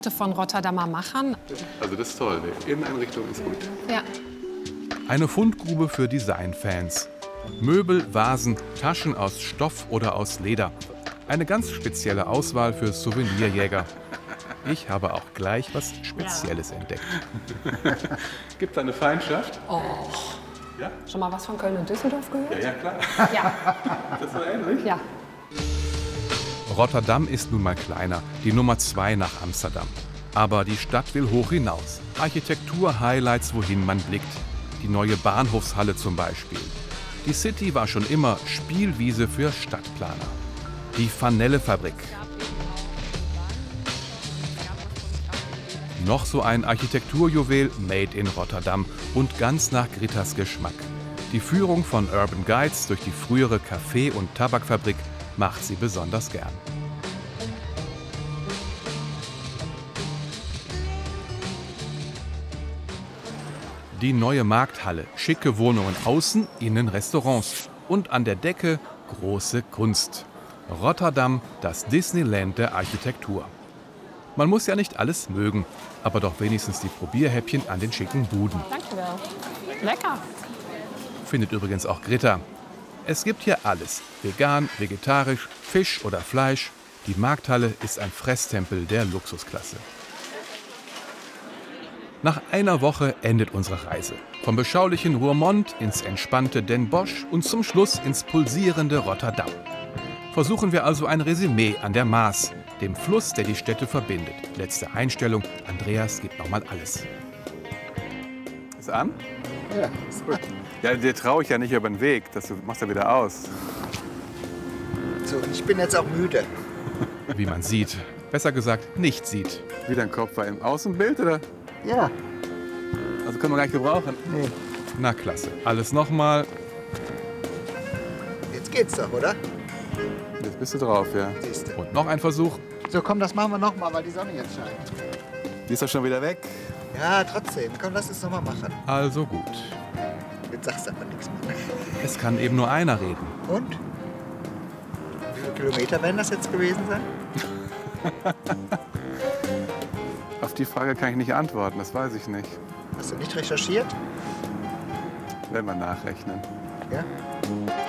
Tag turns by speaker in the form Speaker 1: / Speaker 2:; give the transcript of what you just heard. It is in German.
Speaker 1: von Rotterdamer Machern.
Speaker 2: Also das ist toll, die Inneneinrichtung ist gut.
Speaker 1: Ja.
Speaker 3: Eine Fundgrube für Designfans. Möbel, Vasen, Taschen aus Stoff oder aus Leder. Eine ganz spezielle Auswahl für Souvenirjäger. Ich habe auch gleich was Spezielles entdeckt.
Speaker 2: Gibt es eine Feindschaft?
Speaker 1: Oh.
Speaker 2: Ja?
Speaker 1: Schon mal was von Köln und Düsseldorf gehört?
Speaker 2: Ja, klar.
Speaker 1: Ja.
Speaker 2: Das ist so ähnlich?
Speaker 1: Ja.
Speaker 3: Rotterdam ist nun mal kleiner, die Nummer 2 nach Amsterdam. Aber die Stadt will hoch hinaus. Architektur-Highlights, wohin man blickt. Die neue Bahnhofshalle zum Beispiel. Die City war schon immer Spielwiese für Stadtplaner. Die Vanille-Fabrik. Noch so ein Architekturjuwel made in Rotterdam und ganz nach Grittas Geschmack. Die Führung von Urban Guides durch die frühere Kaffee- und Tabakfabrik macht sie besonders gern. Die neue Markthalle, schicke Wohnungen außen, innen Restaurants und an der Decke große Kunst. Rotterdam, das Disneyland der Architektur. Man muss ja nicht alles mögen, aber doch wenigstens die Probierhäppchen an den schicken Buden.
Speaker 1: Danke sehr. Lecker.
Speaker 3: Findet übrigens auch Gritta. Es gibt hier alles. Vegan, vegetarisch, Fisch oder Fleisch. Die Markthalle ist ein Fresstempel der Luxusklasse. Nach einer Woche endet unsere Reise. Vom beschaulichen Roermond ins entspannte Den Bosch und zum Schluss ins pulsierende Rotterdam. Versuchen wir also ein Resümee an der Maas, dem Fluss, der die Städte verbindet. Letzte Einstellung, Andreas gibt nochmal alles.
Speaker 2: Ist an?
Speaker 4: Ja, ist gut.
Speaker 2: Ja, dir traue ich ja nicht über den Weg. Das machst du wieder aus.
Speaker 4: So, ich bin jetzt auch müde.
Speaker 3: Wie man sieht, besser gesagt nicht sieht.
Speaker 2: Wie dein Kopf war im Außenbild, oder?
Speaker 4: Ja,
Speaker 2: Also können wir gar nicht gebrauchen.
Speaker 4: nee.
Speaker 3: Na klasse, alles nochmal.
Speaker 4: Jetzt geht's doch, oder?
Speaker 2: Jetzt bist du drauf, ja.
Speaker 4: Siehst du.
Speaker 3: Und noch ein Versuch.
Speaker 4: So, komm, das machen wir noch mal, weil die Sonne jetzt scheint.
Speaker 2: Die ist doch schon wieder weg.
Speaker 4: Ja, trotzdem. Komm, lass es noch mal machen.
Speaker 3: Also gut.
Speaker 4: Jetzt sagst du aber nichts mehr.
Speaker 3: Es kann eben nur einer reden.
Speaker 4: Und? Wie viele Kilometer werden das jetzt gewesen sein?
Speaker 2: Auf die Frage kann ich nicht antworten, das weiß ich nicht.
Speaker 4: Hast du nicht recherchiert?
Speaker 2: Werden wir nachrechnen.
Speaker 4: Ja?